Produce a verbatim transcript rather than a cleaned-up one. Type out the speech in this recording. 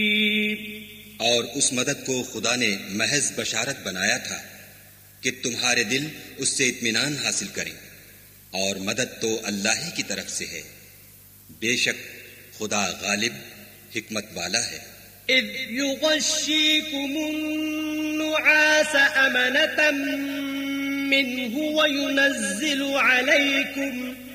और उस मदद को खुदा ने महज बशारत बनाया था कि तुम्हारे दिल उससे इत्मीनान हासिल करें, और मदद तो अल्लाह ही की तरफ से है। बेशक खुदा गालिब हिकमत वाला है। إذ يغشيكم النعاس أمنة منه وينزل عليكم